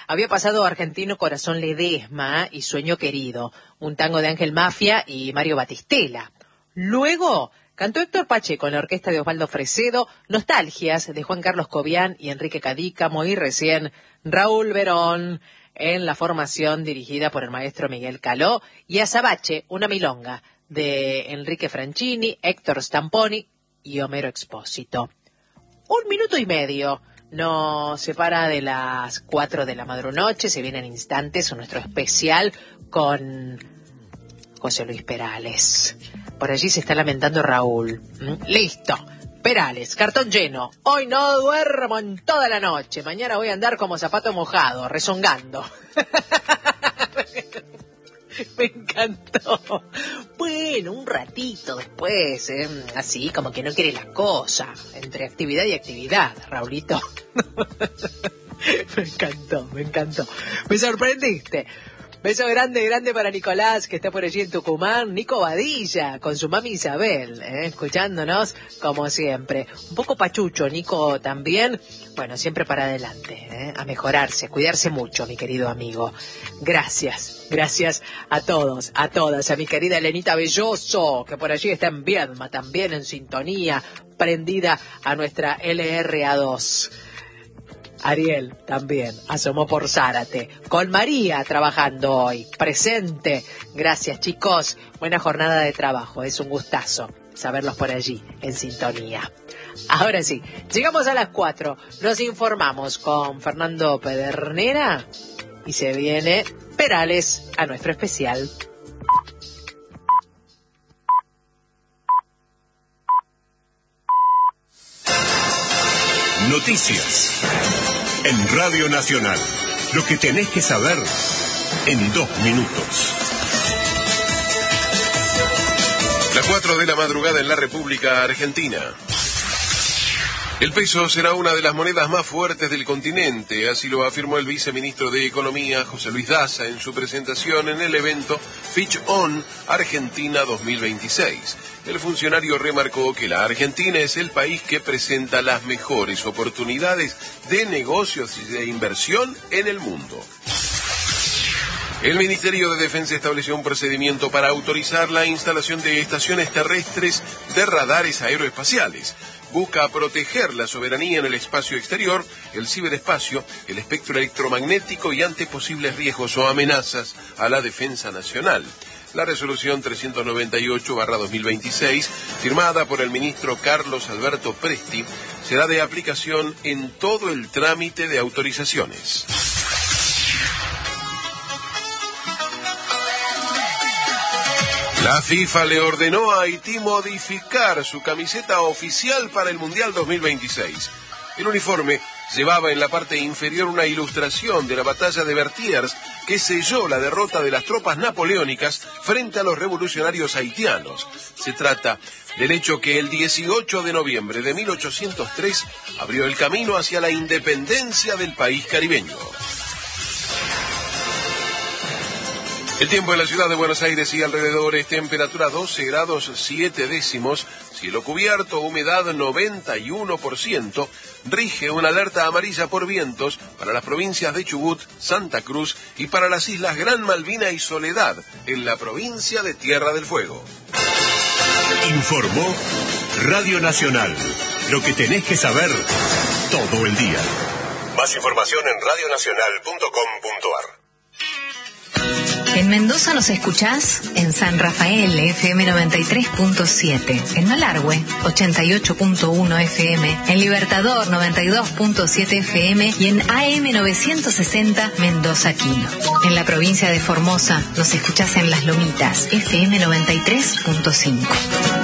había pasado Argentino Corazón Ledesma y Sueño Querido, un tango de Ángel Mafia y Mario Batistela. Luego cantó Héctor Pacheco en la orquesta de Osvaldo Fresedo, Nostalgias de Juan Carlos Cobian y Enrique Cadícamo, y recién Raúl Verón en la formación dirigida por el maestro Miguel Caló, y Azabache, una milonga de Enrique Franchini, Héctor Stamponi y Homero Expósito. 1 minuto y medio nos separa de las 4 de la madrunoche. Se viene en instantes nuestro especial con José Luis Perales. Por allí se está lamentando Raúl. Listo. Perales, cartón lleno. Hoy no duermo en toda la noche. Mañana voy a andar como zapato mojado, rezongando. Me encantó. Bueno, un ratito después, así como que no quiere las cosas. Entre actividad y actividad, Raulito. Me encantó. Me sorprendiste. Beso grande para Nicolás, que está por allí en Tucumán. Nico Badilla, con su mami Isabel, escuchándonos como siempre. Un poco pachucho, Nico también. Bueno, siempre para adelante, a mejorarse, cuidarse mucho, mi querido amigo. Gracias a todos, a todas. A mi querida Elenita Belloso, que por allí está en Viedma, también en sintonía, prendida a nuestra LRA2. Ariel también asomó por Zárate, con María trabajando hoy, presente. Gracias, chicos, buena jornada de trabajo, es un gustazo saberlos por allí, en sintonía. Ahora sí, llegamos a las 4, nos informamos con Fernando Pedernera y se viene Perales a nuestro especial. Noticias en Radio Nacional. Lo que tenés que saber en 2 minutos. Las 4 de la madrugada en la República Argentina. El peso será una de las monedas más fuertes del continente, así lo afirmó el viceministro de Economía, José Luis Daza, en su presentación en el evento Fitch On Argentina 2026. El funcionario remarcó que la Argentina es el país que presenta las mejores oportunidades de negocios y de inversión en el mundo. El Ministerio de Defensa estableció un procedimiento para autorizar la instalación de estaciones terrestres de radares aeroespaciales. Busca proteger la soberanía en el espacio exterior, el ciberespacio, el espectro electromagnético y ante posibles riesgos o amenazas a la defensa nacional. La resolución 398/2026, firmada por el ministro Carlos Alberto Presti, será de aplicación en todo el trámite de autorizaciones. La FIFA le ordenó a Haití modificar su camiseta oficial para el Mundial 2026. El uniforme llevaba en la parte inferior una ilustración de la batalla de Vertiers que selló la derrota de las tropas napoleónicas frente a los revolucionarios haitianos. Se trata del hecho que el 18 de noviembre de 1803 abrió el camino hacia la independencia del país caribeño. El tiempo en la ciudad de Buenos Aires y alrededores, temperatura 12 grados 7 décimos, cielo cubierto, humedad 91%, rige una alerta amarilla por vientos para las provincias de Chubut, Santa Cruz y para las islas Gran Malvina y Soledad, en la provincia de Tierra del Fuego. Informó Radio Nacional, lo que tenés que saber todo el día. Más información en radionacional.com.ar. En Mendoza nos escuchás en San Rafael, FM 93.7, en Malargüe, 88.1 FM, en Libertador, 92.7 FM y en AM 960 Mendoza Quino. En la provincia de Formosa nos escuchás en Las Lomitas, FM 93.5.